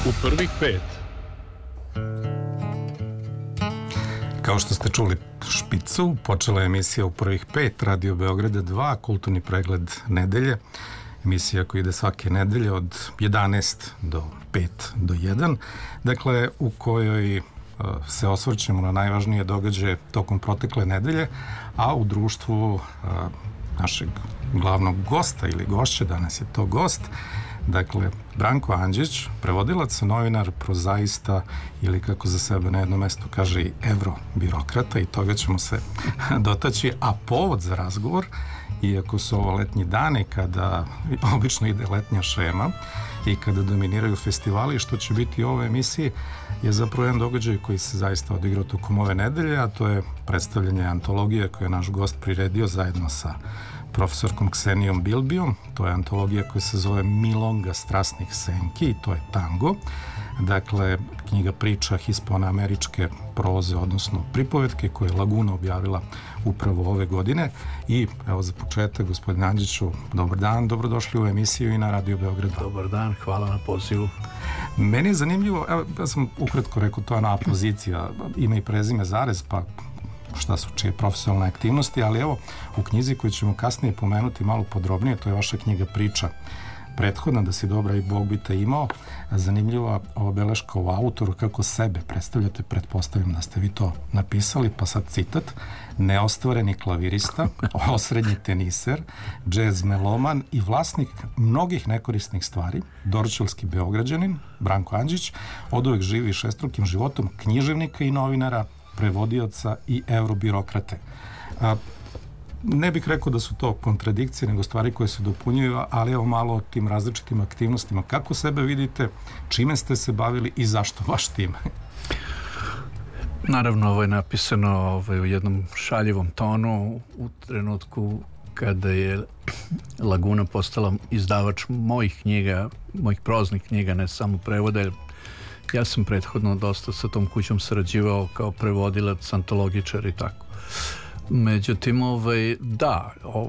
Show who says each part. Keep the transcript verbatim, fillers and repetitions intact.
Speaker 1: U prvih pet.
Speaker 2: Kao što ste čuli špicu, počela je emisija U prvih pet Radio Beograda dva, kulturni pregled nedelje. Emisija koja ide svake nedelje od jedanaest do pet do jedan, dakle u kojoj uh, se osvrćemo na najvažnije događaje tokom protekle nedelje, a u društvu uh, našeg glavnog gosta ili gošće, danas je to gost, dakle Branko Andžić, prevodilac, novinar, prozaista ili kako za sebe na jednom mestu kaže i evrobirokrata, i toga ćemo se dotaći, a povod za razgovor, iako su ovo letnji dani kada obično ide letnja šema i kada dominiraju festivali, što će biti u ovoj emisiji, je zapravo jedan događaj koji se zaista odigrao tokom ove nedelje, a to je predstavljanje antologije koje je naš gost priredio zajedno sa profesorkom Ksenijom Bilbijom. To je antologija koja se zove Milonga strasnih senki i to je tango. Dakle, knjiga priča hispanoameričke proze, odnosno pripovetke, koje je Laguna objavila upravo ove godine. I evo za početak, gospodin Andžiću, dobar dan, dobrodošli u emisiju i na Radio Beograd.
Speaker 1: Dobar dan, hvala na pozivu.
Speaker 2: Meni je zanimljivo, evo, ja sam ukratko rekao, to je ona pozicija, ime i prezime zarez, pa šta su čije profesionalne aktivnosti, ali evo, u knjizi koju ćemo kasnije pomenuti malo podrobnije, to je vaša knjiga priča prethodna, da si dobra i Bog bi te imao. Zanimljiva ova beleška u autoru, kako sebe predstavljate, pretpostavljam da ste vi to napisali, pa sad citat: neostvareni klavirista, osrednji teniser, džez meloman i vlasnik mnogih nekorisnih stvari, dorčelski beograđanin, Branko Andžić, oduvek živi šestrukim životom književnika i novinara, prevodioca i evrobirokrate. A, ne bih rekao da su to kontradikcije, nego stvari koje se dopunjuju, ali evo malo o tim različitim aktivnostima. Kako sebe vidite, čime ste se bavili i zašto baš time?
Speaker 1: Naravno, ovo je napisano ovaj, u jednom šaljivom tonu u trenutku kada je Laguna postala izdavač mojih knjiga, mojih proznih knjiga, ne samo prevoda. Ja sam prethodno dosta sa tom kućom sarađivao kao prevodilac, antologičar i tako. Međutim, ovaj, da, o,